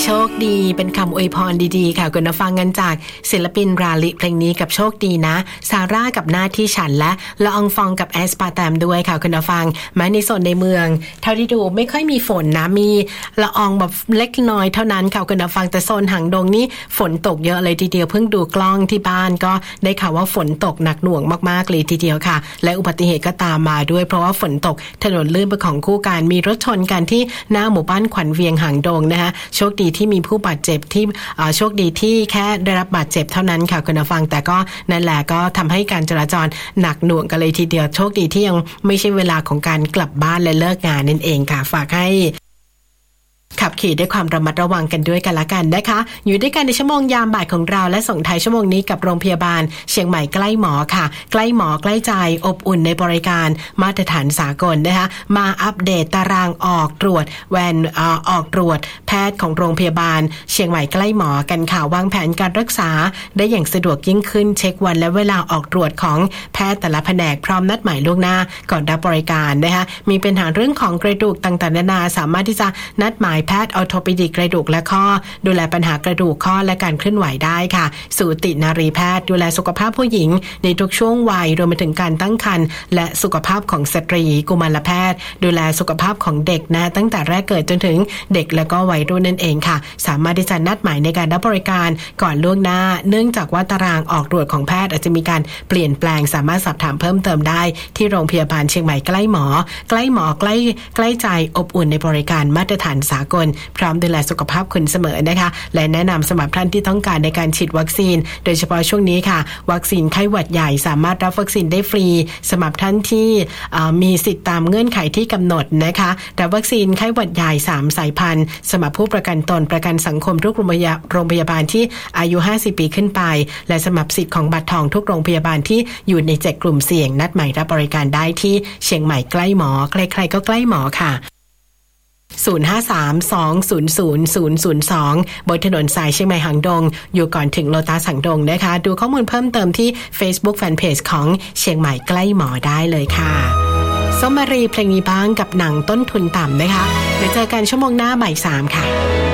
โชคดีเป็นคำอวยพรดีๆค่ะคุณผู้ฟังกันจากศิลปินราลิเพลงนี้กับโชคดีนะซาร่ากับหน้าที่ฉันและละอองฟองกับแอสปาร์ตามด้วยค่ะคุณผู้ฟังแม้ในโซนในเมืองเท่าที่ดูไม่ค่อยมีฝนนะมีละอองแบบเล็กน้อยเท่านั้นค่ะคุณผู้ฟังแต่โซนหางดงนี่ฝนตกเยอะเลยทีเดียวเพิ่งดูกล้องที่บ้านก็ได้ข่าวว่าฝนตกหนักหน่วงมากๆเลยทีเดียวค่ะและอุบัติเหตุก็ตามมาด้วยเพราะว่าฝนตกถนนลื่นเป็นของคู่กันมีรถชนกันที่หน้าหมู่บ้านขวัญเวียงหางดงนะคะโชคดีที่มีผู้บาดเจ็บที่โชคดีที่แค่ได้รับบาดเจ็บเท่านั้นค่ะคุณผู้ฟังแต่ก็นั่นแหละก็ทำให้การจราจรหนักหน่วงกันเลยทีเดียวโชคดีที่ยังไม่ใช่เวลาของการกลับบ้านและเลิกงานนั่นเองค่ะฝากให้ขับขี่ด้วยความระมัดระวังกันด้วยกันละกันนะคะอยู่ด้วยกันในชั่วโมงยามบ่ายของเราและส่งท้ายชั่วโมงนี้กับโรงพยาบาลเชียงใหม่ใกล้หมอค่ะใกล้หมอใกล้ใจอบอุ่นในบริการมาตรฐานสากลนะคะมาอัปเดตตารางออกตรวจออกตรวจแพทย์ของโรงพยาบาลเชียงใหม่ใกล้หมอกันค่ะวางแผนการรักษาได้อย่างสะดวกยิ่งขึ้นเช็ควันและเวลาออกตรวจของแพทย์แต่ละแผนกพร้อมนัดหมายล่วงหน้าก่อนรับบริการนะคะมีปัญหาเรื่องของกระดูกต่างๆนานาสามารถที่จะนัดหมายแพทย์ออโทปิดิกกระดูกและข้อดูแลปัญหากระดูกข้อและการเคลื่อนไหวได้ค่ะสูตินารีแพทย์ดูแลสุขภาพผู้หญิงในทุกช่วงวัยรวมไปถึงการตั้งครรภ์และสุขภาพของสตรีกุมารแพทย์ดูแลสุขภาพของเด็กนะตั้งแต่แรกเกิดจนถึงเด็กและก็วัยรุ่นนั่นเองค่ะสามารถที่จะนัดหมายในการรับบริการก่อนล่วงหน้าเนื่องจากว่าตารางออกตรวจของแพทย์อาจจะมีการเปลี่ยนแปลงสามารถสอบถามเพิ่มเติมได้ที่โรงพยาบาลเชียงใหม่ใกล้หมอใกล้ใจอบอุ่นในบริการมาตรฐานสากลพร้อมดูแลสุขภาพคุณเสมอนะคะและแนะนำสำหรับท่านที่ต้องการในการฉีดวัคซีนโดยเฉพาะช่วงนี้ค่ะวัคซีนไข้หวัดใหญ่สามารถรับวัคซีนได้ฟรีสำหรับท่านที่มีสิทธิตามเงื่อนไขที่กำหนดนะคะแต่วัคซีนไข้หวัดใหญ่3สายพันธุ์สำหรับผู้ประกันตนประกันสังคมทุกโรงพยาบาลที่อายุ50ปีขึ้นไปและสำหรับสิทธิ์ของบัตรทองทุกโรงพยาบาลที่อยู่ใน7กลุ่มเสี่ยงนัดหมายรับบริการได้ที่เชียงใหม่ใกล้หมอใครๆก็ใกล้หมอค่ะ053-200-002 บนถนนสายเชียงใหม่หางดงอยู่ก่อนถึงโลตัสหางดงนะคะดูข้อมูลเพิ่มเติมที่ Facebook Fanpage ของเชียงใหม่ใกล้หมอได้เลยค่ะส้มมารีเพลงนี้บ้างกับหนังต้นทุนต่ำนะคะเดี๋ยวเจอกันชั่วโมงหน้าบ่าย 3ค่ะ